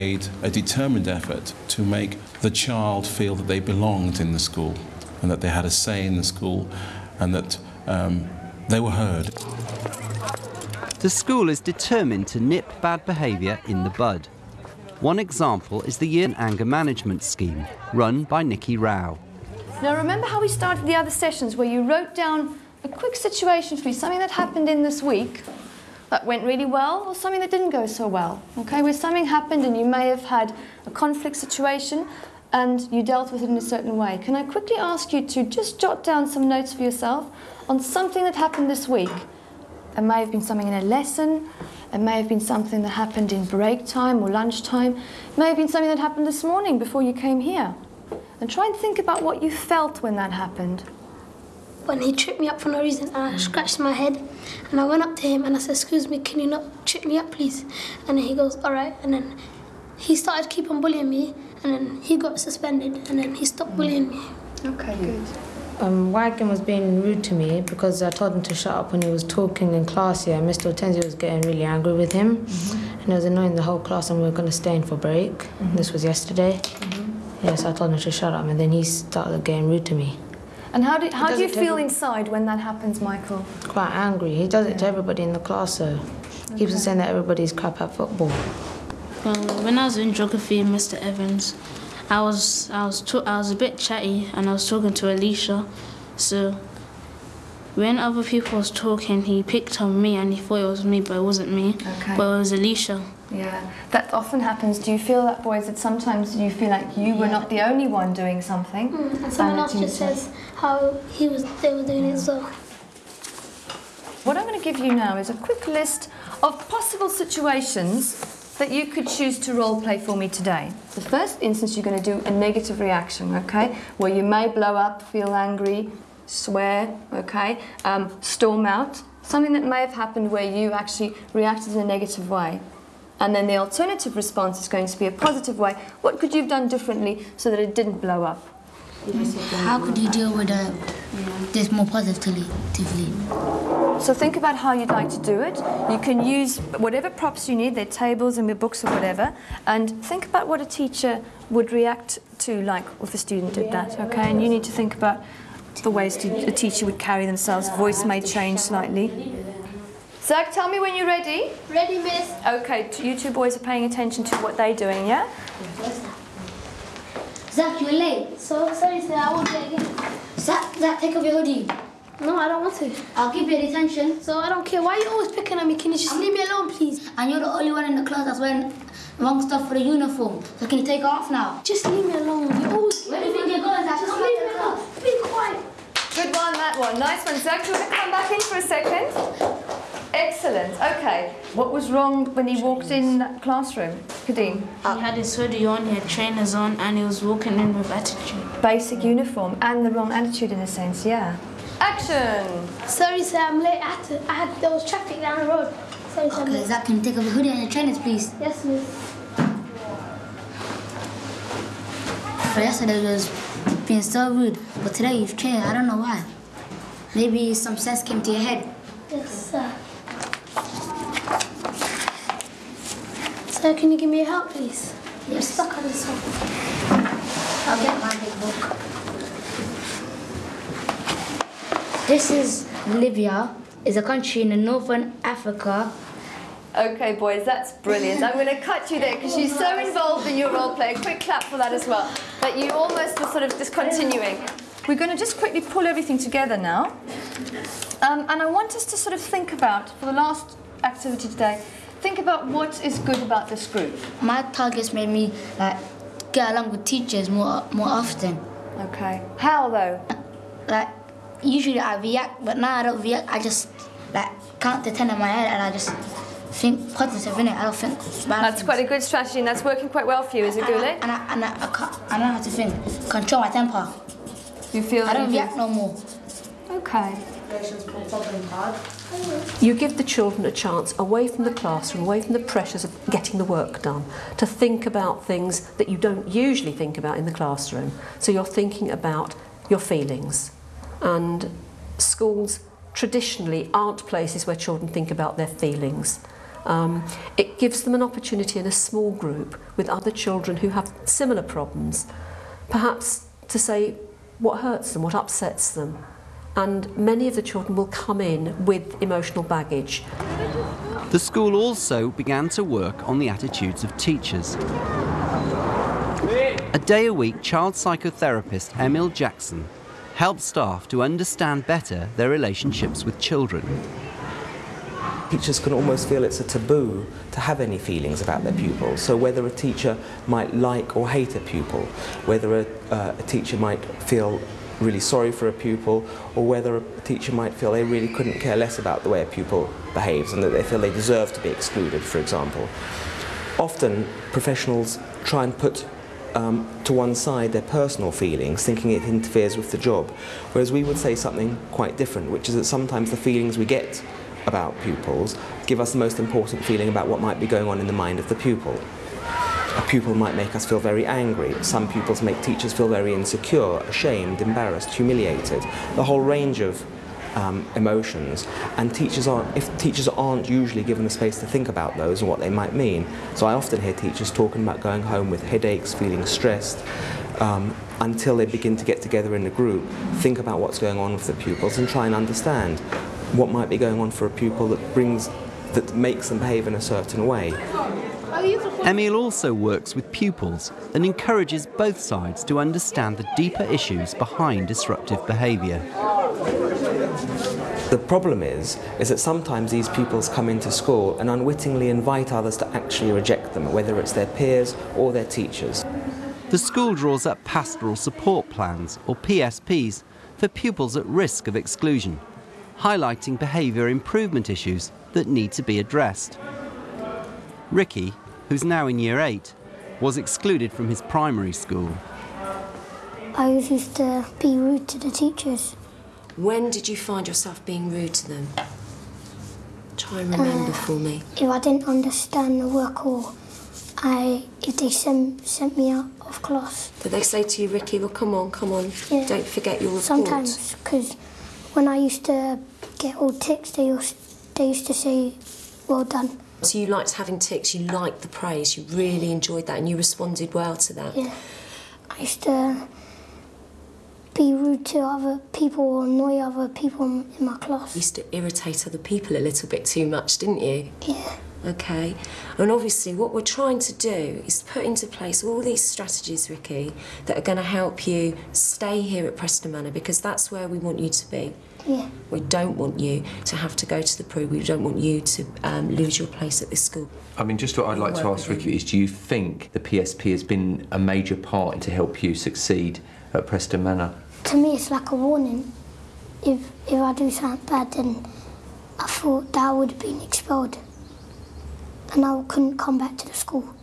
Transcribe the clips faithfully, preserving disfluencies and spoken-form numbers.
made a determined effort to make the child feel that they belonged in the school and that they had a say in the school and that um, they were heard. The school is determined to nip bad behaviour in the bud. One example is the Year Anger Management Scheme, run by Nikki Rao. Now remember how we started the other sessions where you wrote down a quick situation for you, something that happened in this week that went really well or something that didn't go so well, okay? Where something happened and you may have had a conflict situation and you dealt with it in a certain way. Can I quickly ask you to just jot down some notes for yourself on something that happened this week? It may have been something in a lesson, it may have been something that happened in break time or lunch time, it may have been something that happened this morning before you came here. And try and think about what you felt when that happened. When he tripped me up for no reason and I scratched my head and I went up to him and I said, excuse me, can you not trip me up please? And then he goes, all right, and then he started to keep on bullying me and then he got suspended and then he stopped bullying me. Okay, good. Um, Wagon was being rude to me because I told him to shut up when he was talking in class here. Mister Hortensia was getting really angry with him mm-hmm. and it was annoying the whole class and we were going to stay in for break. Mm-hmm. This was yesterday. Mm-hmm. Yes, I told him to shut up and then he started getting rude to me. And how do, how do you feel inside when that happens, Michael? Quite angry. He does it yeah. to everybody in the class, so he keeps on saying that everybody's crap at football. Well, when I was in geography, Mister Evans, I was I was I was a bit chatty, and I was talking to Alicia. So when other people was talking, he picked on me, and he thought it was me, but it wasn't me. Okay. But it was Alicia. Yeah, that often happens. Do you feel that, boys, that sometimes you feel like you were yeah. not the only one doing something? Mm, and someone else just says how he was, they were doing it as well. What I'm going to give you now is a quick list of possible situations that you could choose to role play for me today. The first instance, you're going to do a negative reaction, okay? Where you may blow up, feel angry, swear, okay? Um, storm out. Something that may have happened where you actually reacted in a negative way. And then the alternative response is going to be a positive way. What could you have done differently so that it didn't blow up? How could you deal with uh, this more positively? So think about how you'd like to do it. You can use whatever props you need, their tables and their books or whatever, and think about what a teacher would react to, like if a student did that, okay? And you need to think about the ways to, a teacher would carry themselves. Voice may change slightly. Zach, tell me when you're ready. Ready, miss. Okay, you two boys are paying attention to what they're doing, yeah? Zach, you're late. So, sorry, sir, I won't do it again. Zach, Zach, take off your hoodie. No, I don't want to. I'll give you a detention. So, I don't care. Why are you always picking on me? Can you just leave me alone, please? And you're the only one in the class that's wearing wrong stuff for the uniform. So, can you take it off now? Just leave me alone. You always... Where do you think you're going, Zach? Just leave me alone. Be quiet. Good one, that one. Nice one. Zach, do you want to come back in for a second? Excellent. Okay. What was wrong when he walked in that classroom? Kadeem? He had his hoodie on, he had trainers on, and he was walking in with attitude. Basic uniform and the wrong attitude in a sense, yeah. Action! Sorry, sir, I'm late. I had to, I had, there was traffic down the road. Sorry, sir. Okay, Zach, can you take off your hoodie and your trainers, please? Yes, miss. So yesterday you was being so rude, but today you've changed. I don't know why. Maybe some sense came to your head. Yes, sir. Sir, can you give me a help, please? Yes. I'm stuck on this one. I'll get my big book. This is Libya. It's a country in northern Africa. Okay, boys, that's brilliant. I'm going to cut you there because you're so involved in your role play. A quick clap for that as well. But you almost were sort of discontinuing. We're going to just quickly pull everything together now. Um, and I want us to sort of think about, for the last activity today, think about what is good about this group. My targets made me like get along with teachers more more often. Okay. How though? Like usually I react, but now I don't react. I just like count to ten in my head and I just think positive in it. I don't think bad That's things. quite a good strategy, and that's working quite well for you, is it, Gule? And I and I, I, can't, I know how to think. Control my temper. You feel? I don't you react no more. Okay. You give the children a chance away from the classroom, away from the pressures of getting the work done, to think about things that you don't usually think about in the classroom. So you're thinking about your feelings. And schools traditionally aren't places where children think about their feelings. Um, it gives them an opportunity in a small group with other children who have similar problems, perhaps to say what hurts them, what upsets them. And many of the children will come in with emotional baggage. The school also began to work on the attitudes of teachers. A day a week, child psychotherapist Emil Jackson helps staff to understand better their relationships with children. Teachers can almost feel it's a taboo to have any feelings about their pupils. So whether a teacher might like or hate a pupil, whether a, uh, a teacher might feel really sorry for a pupil, or whether a teacher might feel they really couldn't care less about the way a pupil behaves and that they feel they deserve to be excluded, for example. Often professionals try and put um, to one side their personal feelings, thinking it interferes with the job, whereas we would say something quite different, which is that sometimes the feelings we get about pupils give us the most important feeling about what might be going on in the mind of the pupil. A pupil might make us feel very angry. Some pupils make teachers feel very insecure, ashamed, embarrassed, humiliated, the whole range of um, emotions. And teachers aren't, if teachers aren't usually given the space to think about those and what they might mean. So I often hear teachers talking about going home with headaches, feeling stressed, um, until they begin to get together in a group, think about what's going on with the pupils and try and understand what might be going on for a pupil that brings, that makes them behave in a certain way. Emil also works with pupils and encourages both sides to understand the deeper issues behind disruptive behaviour. The problem is, is that sometimes these pupils come into school and unwittingly invite others to actually reject them, whether it's their peers or their teachers. The school draws up pastoral support plans, or P S Ps, for pupils at risk of exclusion, highlighting behaviour improvement issues that need to be addressed. Ricky, who's now in year eight, was excluded from his primary school. I used to be rude to the teachers. When did you find yourself being rude to them? Try and remember uh, for me. If I didn't understand the work, or I, if they sent, sent me out of class. Did they say to you, Ricky, well, come on, come on, yeah. Don't forget your report? Sometimes, because when I used to get all ticks, they used, they used to say, well done. So you liked having ticks, you liked the praise, you really enjoyed that and you responded well to that? Yeah. I used to be rude to other people or annoy other people in my class. You used to irritate other people a little bit too much, didn't you? Yeah. Okay. And obviously what we're trying to do is put into place all these strategies, Ricky, that are going to help you stay here at Preston Manor, because that's where we want you to be. Yeah. We don't want you to have to go to the Prue. We don't want you to um, lose your place at this school. I mean, just what I'd like to ask Ricky is, do you think the P S P has been a major part to help you succeed at Preston Manor? To me, it's like a warning. If, if I do something bad, then I thought that I would have been expelled and I couldn't come back to the school.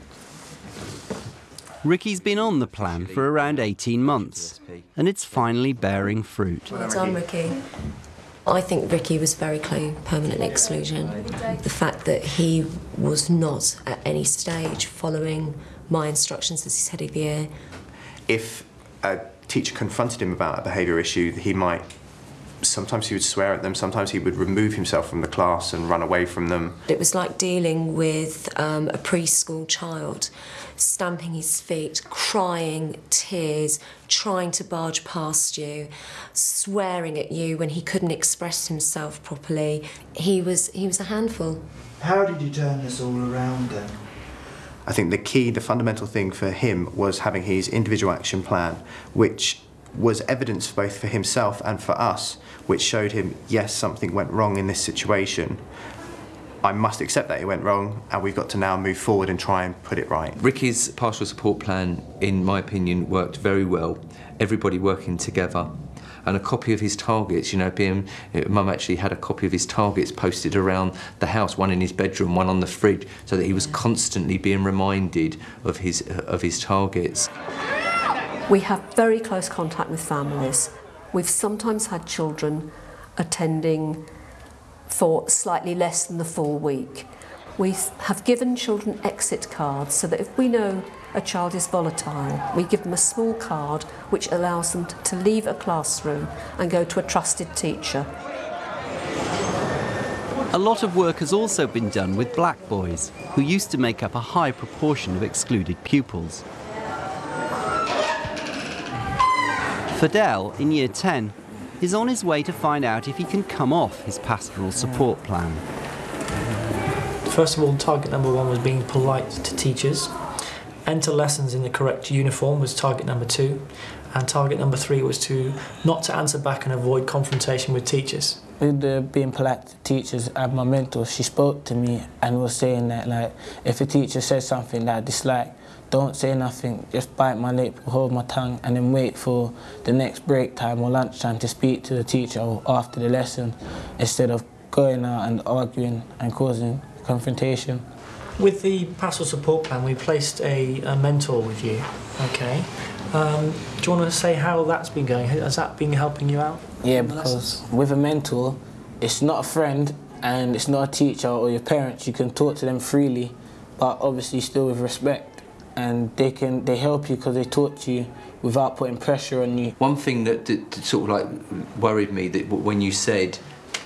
Ricky's been on the plan for around eighteen months, and it's finally bearing fruit. Well done, Ricky. I think Ricky was very close to permanent exclusion. The fact that he was not at any stage following my instructions as his head of the year. If a teacher confronted him about a behaviour issue, he might, sometimes he would swear at them, sometimes he would remove himself from the class and run away from them. It was like dealing with um, a preschool child, stamping his feet, crying, tears, trying to barge past you, swearing at you when he couldn't express himself properly. He was, he was a handful. How did you turn this all around then? I think the key, the fundamental thing for him was having his individual action plan, which was evidence both for himself and for us, which showed him, yes, something went wrong in this situation. I must accept that it went wrong, and we've got to now move forward and try and put it right. Ricky's pastoral support plan, in my opinion, worked very well. Everybody working together. And a copy of his targets, you know, being, Mum actually had a copy of his targets posted around the house, one in his bedroom, one on the fridge, so that he was constantly being reminded of his, of his targets. We have very close contact with families. We've sometimes had children attending for slightly less than the full week. We have given children exit cards so that if we know a child is volatile, we give them a small card which allows them to leave a classroom and go to a trusted teacher. A lot of work has also been done with black boys, who used to make up a high proportion of excluded pupils. Fidel, in year ten, is on his way to find out if he can come off his pastoral support plan. First of all, target number one was being polite to teachers. Enter lessons in the correct uniform was target number two. And target number three was to not to answer back and avoid confrontation with teachers. With the being polite to teachers, I had my mentor, she spoke to me and was saying that, like, if a teacher says something that I dislike, don't say nothing, just bite my lip, hold my tongue, and then wait for the next break time or lunchtime to speak to the teacher or after the lesson, instead of going out and arguing and causing confrontation. With the pastoral support plan, we placed a, a mentor with you, okay? Um, do you want to say how that's been going? Has that been helping you out? Yeah, because with a mentor, it's not a friend and it's not a teacher or your parents. You can talk to them freely, but obviously still with respect. And they can they help you because they talk to you without putting pressure on you. One thing that, that, that sort of like worried me, that when you said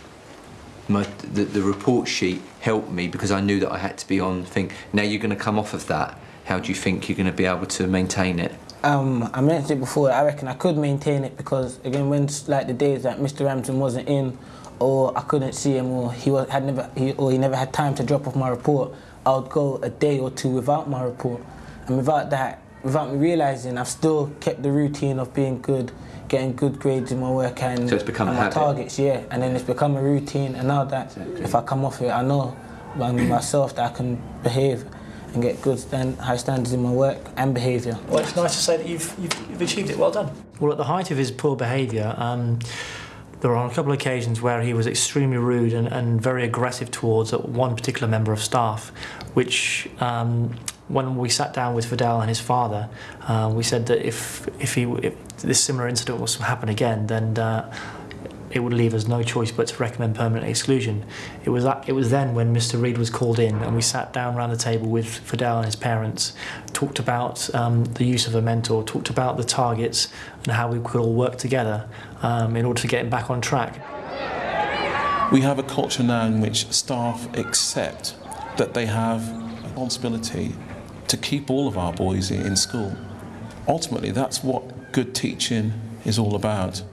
my, the, the report sheet helped me, because I knew that I had to be on, think, now you're going to come off of that, how do you think you're going to be able to maintain it? Um, I mentioned it before, I reckon I could maintain it because, again, when like the days that Mister Ramsden wasn't in, or I couldn't see him, or he was, had never, he, or he never had time to drop off my report, I would go a day or two without my report. And without that, without me realising, I've still kept the routine of being good, getting good grades in my work and, so it's become and a my habit. targets, yeah. And then it's become a routine, and now that if I come off it, I know by myself that I can behave and get good stand, high standards in my work and behaviour. Well, it's nice to say that you've, you've, you've achieved it. Well done. Well, at the height of his poor behaviour, um, there were on a couple of occasions where he was extremely rude and, and very aggressive towards one particular member of staff, which, um, when we sat down with Fidel and his father, uh, we said that if, if, he, if this similar incident was to happen again, then uh, it would leave us no choice but to recommend permanent exclusion. It was, that, it was then when Mister Reed was called in and we sat down around the table with Fidel and his parents, talked about um, the use of a mentor, talked about the targets and how we could all work together um, in order to get him back on track. We have a culture now in which staff accept that they have a responsibility to keep all of our boys in school. Ultimately, that's what good teaching is all about.